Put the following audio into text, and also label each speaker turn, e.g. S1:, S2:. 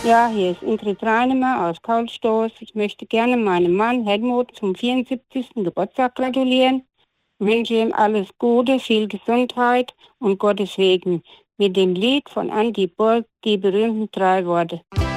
S1: Ja, hier ist Ingrid Reinemer aus Kaulstoß. Ich möchte gerne meinem Mann Helmut zum 74. Geburtstag gratulieren. Ich wünsche ihm alles Gute, viel Gesundheit und Gottes Segen mit dem Lied von Andy Borg, die berühmten 3 Worte.